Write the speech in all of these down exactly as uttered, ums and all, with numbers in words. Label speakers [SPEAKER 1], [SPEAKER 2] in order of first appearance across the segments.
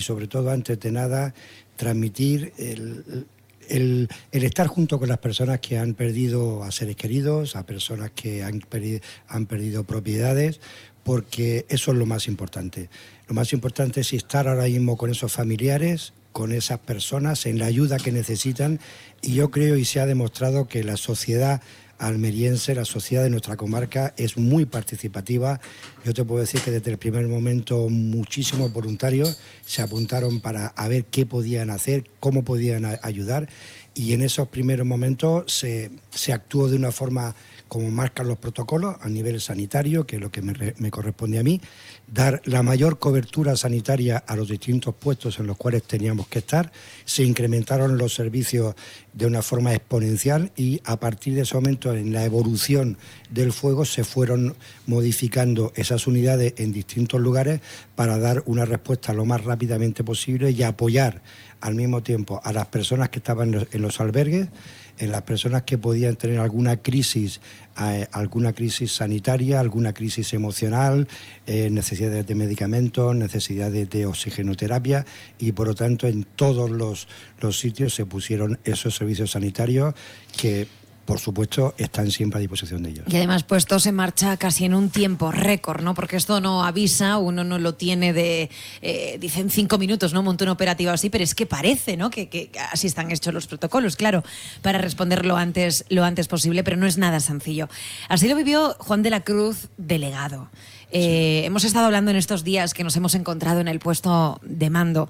[SPEAKER 1] sobre todo, antes de nada, transmitir el, el, el estar junto con las personas que han perdido a seres queridos, a personas que han perdido, han perdido propiedades, porque eso es lo más importante. Lo más importante es estar ahora mismo con esos familiares, con esas personas, en la ayuda que necesitan, y yo creo y se ha demostrado que la sociedad almeriense, la sociedad de nuestra comarca es muy participativa. Yo te puedo decir que desde el primer momento muchísimos voluntarios se apuntaron para a ver qué podían hacer, cómo podían ayudar, y en esos primeros momentos se, se actuó de una forma como marcan los protocolos a nivel sanitario, que es lo que me, me corresponde a mí, dar la mayor cobertura sanitaria a los distintos puestos en los cuales teníamos que estar. Se incrementaron los servicios de una forma exponencial y a partir de ese momento, en la evolución del fuego, se fueron modificando esas unidades en distintos lugares para dar una respuesta lo más rápidamente posible y apoyar al mismo tiempo a las personas que estaban en los, en los albergues, en las personas que podían tener alguna crisis, eh, alguna crisis sanitaria, alguna crisis emocional, eh, necesidades de medicamentos, necesidades de oxigenoterapia, y por lo tanto en todos los, los sitios se pusieron esos servicios sanitarios que, por supuesto, están siempre a disposición de ellos.
[SPEAKER 2] Y además puestos en marcha casi en un tiempo récord, ¿no? Porque esto no avisa, uno no lo tiene de, eh, dicen cinco minutos, ¿no? Monta un operativo así, pero es que parece, ¿no? Que, que así están hechos los protocolos, claro, para responder lo antes, lo antes posible, pero no es nada sencillo. Así lo vivió Juan de la Cruz, delegado. Eh, sí. Hemos estado hablando en estos días que nos hemos encontrado en el puesto de mando.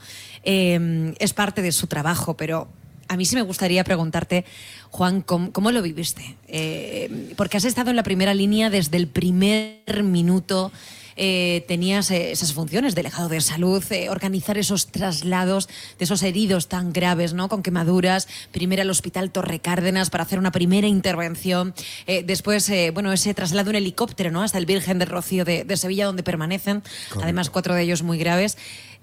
[SPEAKER 2] Eh, es parte de su trabajo, pero a mí sí me gustaría preguntarte, Juan, ¿cómo, cómo lo viviste? Eh, porque has estado en la primera línea desde el primer minuto, eh, tenías eh, esas funciones, delegado de salud, eh, organizar esos traslados de esos heridos tan graves, ¿no? Con quemaduras, primero al Hospital Torre Cárdenas para hacer una primera intervención, eh, después, eh, bueno, ese traslado en helicóptero, ¿no? Hasta el Virgen del Rocío de, de Sevilla, donde permanecen, correcto, además cuatro de ellos muy graves.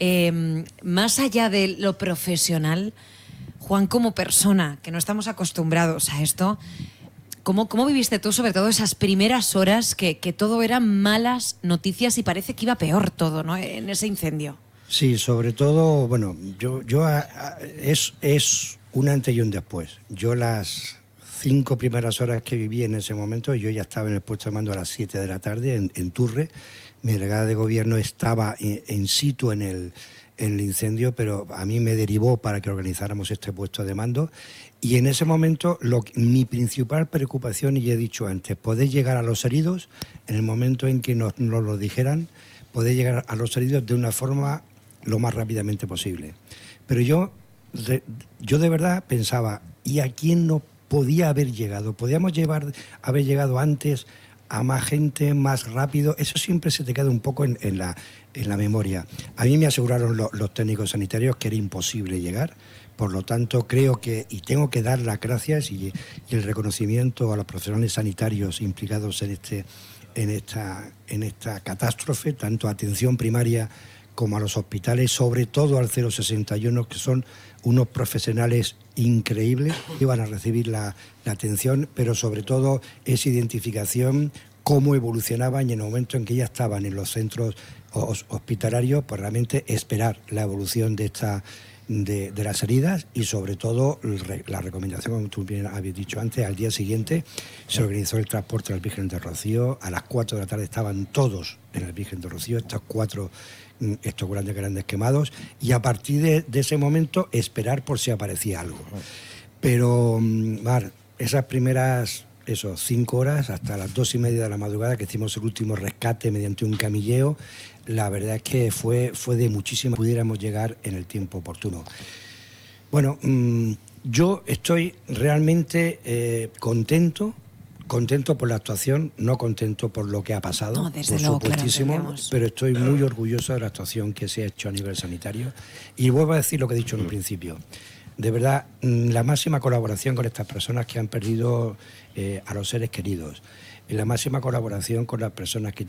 [SPEAKER 2] Eh, más allá de lo profesional, Juan, como persona, que no estamos acostumbrados a esto, ¿cómo, cómo viviste tú sobre todo esas primeras horas que, que todo eran malas noticias y parece que iba peor todo, ¿no? En ese incendio?
[SPEAKER 1] Sí, sobre todo, bueno, yo, yo a, a, es, es un antes y un después. Yo las cinco primeras horas que viví en ese momento, yo ya estaba en el puesto de mando a las siete de la tarde en, en Turre. Mi delegada de gobierno estaba en, en situ en el... en el incendio, pero a mí me derivó para que organizáramos este puesto de mando, y en ese momento lo, mi principal preocupación, y ya he dicho antes, poder llegar a los heridos en el momento en que nos, nos lo dijeran, poder llegar a los heridos de una forma lo más rápidamente posible. Pero yo, de, yo de verdad pensaba, ¿y a quién no podía haber llegado? ¿Podíamos llevar, haber llegado antes a más gente, más rápido? Eso siempre se te queda un poco en, en, la, en la memoria. A mí me aseguraron lo, los técnicos sanitarios que era imposible llegar, por lo tanto creo que, y tengo que dar las gracias y, y el reconocimiento a los profesionales sanitarios implicados en, este, en, esta, en esta catástrofe, tanto a atención primaria como a los hospitales, sobre todo al cero sesenta y uno, que son unos profesionales increíbles que iban a recibir la, la atención, pero sobre todo esa identificación, cómo evolucionaban, y en el momento en que ya estaban en los centros hospitalarios, pues realmente esperar la evolución de esta de, de las heridas, y sobre todo la recomendación, como tú bien habías dicho antes, al día siguiente se organizó el transporte al Virgen del Rocío. A las cuatro de la tarde estaban todos en el Virgen del Rocío, estos cuatro estos grandes, grandes quemados, y a partir de, de ese momento esperar por si aparecía algo. Pero, Mar, esas primeras, esos cinco horas, hasta las dos y media de la madrugada, que hicimos el último rescate mediante un camilleo, la verdad es que fue, fue de muchísimo, pudiéramos llegar en el tiempo oportuno. Bueno, mmm, yo estoy realmente eh, contento, contento por la actuación, no contento por lo que ha pasado,
[SPEAKER 2] no, desde
[SPEAKER 1] por
[SPEAKER 2] luego,
[SPEAKER 1] supuestísimo,
[SPEAKER 2] claro,
[SPEAKER 1] pero estoy muy orgulloso de la actuación que se ha hecho a nivel sanitario. Y vuelvo a decir lo que he dicho en un principio. De verdad, la máxima colaboración con estas personas que han perdido eh, a los seres queridos, la máxima colaboración con las personas que